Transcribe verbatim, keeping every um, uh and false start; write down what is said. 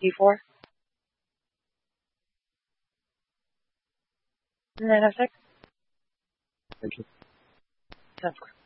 sixty-four, nine oh six. Thank you. Sounds good.